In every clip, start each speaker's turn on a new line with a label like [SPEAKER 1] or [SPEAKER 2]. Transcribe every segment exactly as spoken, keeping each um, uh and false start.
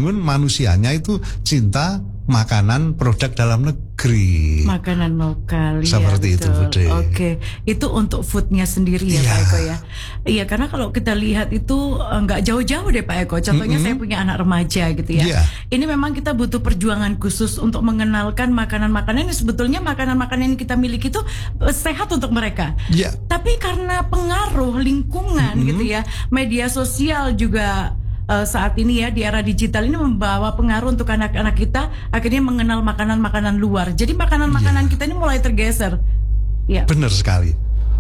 [SPEAKER 1] membangun manusianya itu cinta makanan produk dalam negeri.
[SPEAKER 2] Makanan lokal.
[SPEAKER 1] Seperti
[SPEAKER 2] ya,
[SPEAKER 1] itu, Bude.
[SPEAKER 2] Oke, itu untuk foodnya sendiri ya,
[SPEAKER 1] ya.
[SPEAKER 2] Pak Eko ya. Iya, karena kalau kita lihat itu nggak jauh-jauh deh Pak Eko. Contohnya mm-hmm. saya punya anak remaja gitu ya. Yeah. Ini memang kita butuh perjuangan khusus untuk mengenalkan makanan-makanan yang sebetulnya makanan-makanan yang kita miliki itu sehat untuk mereka.
[SPEAKER 1] Yeah.
[SPEAKER 2] Tapi karena pengaruh lingkungan mm-hmm. gitu ya, media sosial juga uh, saat ini ya di era digital ini membawa pengaruh untuk anak-anak kita akhirnya mengenal makanan-makanan luar. Jadi makanan-makanan yeah. kita ini mulai tergeser. Ya.
[SPEAKER 1] Benar sekali.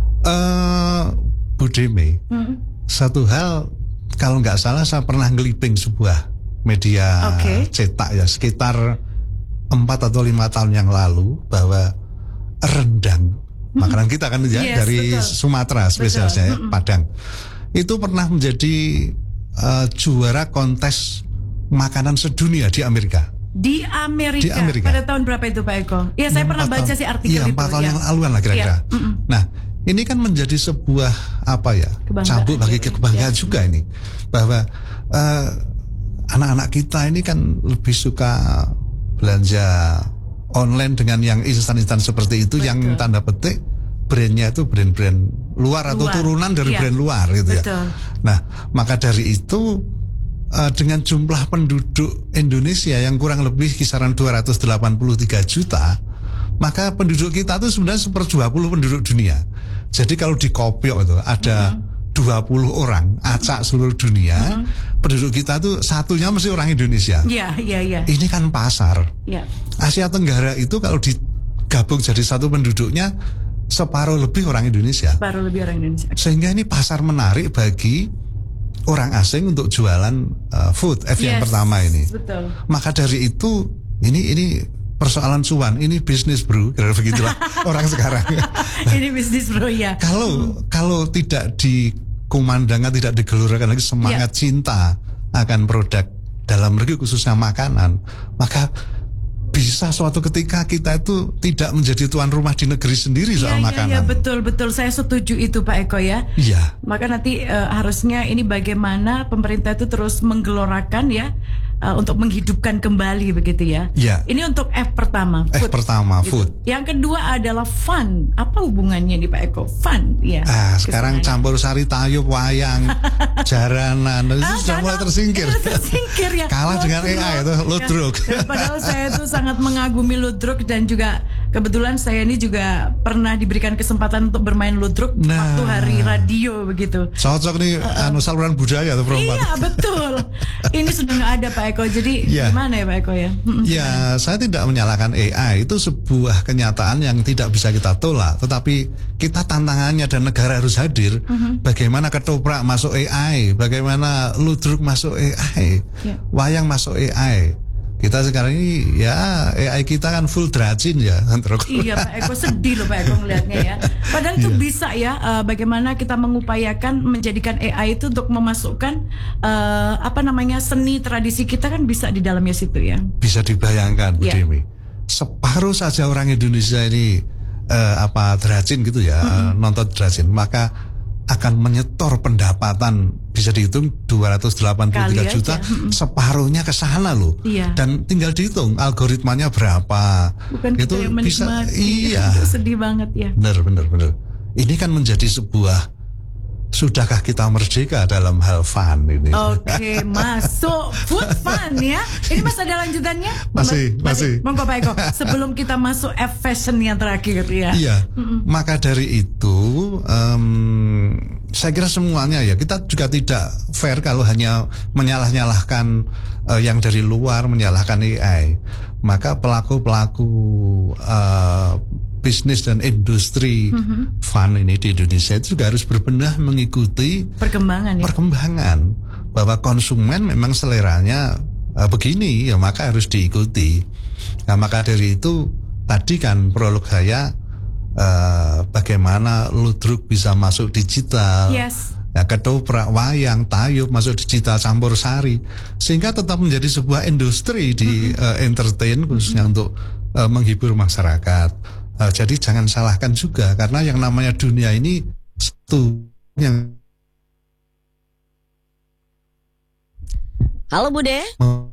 [SPEAKER 1] Uh, Bu Demi, hmm. satu hal kalau nggak salah saya pernah ngeliping sebuah media okay. cetak ya sekitar empat atau lima tahun yang lalu bahwa rendang hmm. makanan kita kan ya yes, dari betul. Sumatera spesialnya ya, Padang itu pernah menjadi uh, juara kontes makanan sedunia di Amerika.
[SPEAKER 2] Di Amerika.
[SPEAKER 1] Di Amerika.
[SPEAKER 2] Pada tahun berapa itu Pak Eko? Ya saya pernah baca sih artikel
[SPEAKER 1] iya,
[SPEAKER 2] itu.
[SPEAKER 1] Iya empat tahun
[SPEAKER 2] ya.
[SPEAKER 1] yang laluan lah kira-kira. Ya. Nah ini kan menjadi sebuah apa ya cambuk bagi kebanggaan ya. juga ini bahwa uh, anak-anak kita ini kan lebih suka belanja online dengan yang instan-instan seperti itu. Betul. Yang tanda petik brandnya itu brand-brand luar, luar atau turunan dari ya. brand luar gitu Betul. ya. Nah maka dari itu Uh, dengan jumlah penduduk Indonesia yang kurang lebih kisaran dua ratus delapan puluh tiga juta, maka penduduk kita itu sebenarnya seper dua puluh penduduk dunia. Jadi kalau di Kopiok itu ada uh-huh. dua puluh orang acak seluruh dunia, uh-huh. penduduk kita itu satunya mesti orang Indonesia.
[SPEAKER 2] Iya, iya, iya.
[SPEAKER 1] Ini kan pasar.
[SPEAKER 2] Yeah.
[SPEAKER 1] Asia Tenggara itu kalau digabung jadi satu penduduknya separuh lebih orang Indonesia.
[SPEAKER 2] Separuh lebih orang Indonesia.
[SPEAKER 1] Sehingga ini pasar menarik bagi orang asing untuk jualan uh, food F yes, yang pertama ini.
[SPEAKER 2] Betul.
[SPEAKER 1] Maka dari itu ini ini persoalan cuan, ini bisnis bro, kira begitulah orang sekarang. Nah,
[SPEAKER 2] ini bisnis bro ya.
[SPEAKER 1] Kalau hmm. kalau tidak dikumandangkan, tidak digelurakan lagi semangat yeah. cinta akan produk dalam negeri khususnya makanan, maka bisa suatu ketika kita itu tidak menjadi tuan rumah di negeri sendiri soal ya, makanan. Iya,
[SPEAKER 2] ya, betul, betul. Saya setuju itu Pak Eko ya.
[SPEAKER 1] Iya.
[SPEAKER 2] Maka nanti uh, harusnya ini bagaimana pemerintah itu terus menggelorakan ya uh, untuk menghidupkan kembali begitu ya.
[SPEAKER 1] Iya.
[SPEAKER 2] Ini untuk F pertama.
[SPEAKER 1] F
[SPEAKER 2] food,
[SPEAKER 1] pertama
[SPEAKER 2] gitu.
[SPEAKER 1] food.
[SPEAKER 2] Yang kedua adalah fun. Apa hubungannya nih Pak Eko? Fun, ya.
[SPEAKER 1] Ah, sekarang campur sari tayub, wayang, jaranan, itu ah, sudah mulai tersingkir.
[SPEAKER 2] Tersingkir ya.
[SPEAKER 1] Kalah dengan A I itu, ludruk.
[SPEAKER 2] Ya, padahal saya itu sangat mengagumi ludruk dan juga kebetulan saya ini juga pernah diberikan kesempatan untuk bermain ludruk nah, waktu hari radio begitu.
[SPEAKER 1] Cocok nih uh, anu saluran budaya atau perempuan.
[SPEAKER 2] Iya betul. Ini sudah nggak ada Pak Eko. Jadi ya. gimana ya Pak Eko ya?
[SPEAKER 1] Ya saya tidak menyalahkan A I, itu sebuah kenyataan yang tidak bisa kita tolak. Tetapi kita tantangannya dan negara harus hadir. Uh-huh. Bagaimana ketoprak masuk A I, bagaimana ludruk masuk A I, ya. wayang masuk A I. Kita sekarang ini ya A I kita kan full dracin ya.
[SPEAKER 2] Iya Pak Eko, sedih loh Pak Eko ngelihatnya ya. Padahal itu iya. bisa ya uh, bagaimana kita mengupayakan menjadikan A I itu untuk memasukkan uh, apa namanya seni tradisi kita kan bisa di dalamnya situ ya. Bisa
[SPEAKER 1] dibayangkan Bu yeah. Demi. Separuh saja orang Indonesia ini uh, apa dracin gitu ya, mm-hmm. uh, nonton dracin, maka akan menyetor pendapatan bisa dihitung dua ratus delapan puluh tiga juta, mm-hmm. separuhnya ke sana loh. Iya. Dan tinggal dihitung algoritmanya berapa.
[SPEAKER 2] Bukan
[SPEAKER 1] itu
[SPEAKER 2] kita yang
[SPEAKER 1] bisa
[SPEAKER 2] menikmati.
[SPEAKER 1] Iya.
[SPEAKER 2] Itu sedih banget ya.
[SPEAKER 1] Benar benar benar. Ini kan menjadi sebuah, sudahkah kita merdeka dalam hal fun ini?
[SPEAKER 2] Oke, okay, masuk food fun ya. Ini masih ada lanjutannya?
[SPEAKER 1] Masih, masih.
[SPEAKER 2] Monggo Pak Eko, sebelum kita masuk F fashion yang terakhir ya.
[SPEAKER 1] Iya. Mm-mm. Maka dari itu, um, saya kira semuanya ya, kita juga tidak fair kalau hanya menyalah-nyalahkan uh, yang dari luar, menyalahkan A I. Maka pelaku-pelaku uh, bisnis dan industri mm-hmm. fun ini di Indonesia itu juga harus berbenah mengikuti
[SPEAKER 2] perkembangan ya?
[SPEAKER 1] perkembangan bahwa konsumen memang seleranya uh, begini ya, maka harus diikuti. Nah maka dari itu tadi kan prolog saya uh, bagaimana ludruk bisa masuk digital.
[SPEAKER 2] Yes.
[SPEAKER 1] Ya, ketoprak, wayang, tayub masuk digital, campur sari, sehingga tetap menjadi sebuah industri di mm-hmm. uh, entertain khususnya mm-hmm. untuk uh, menghibur masyarakat. Uh, jadi jangan salahkan juga, karena yang namanya dunia ini satu yang.
[SPEAKER 3] Halo Bude.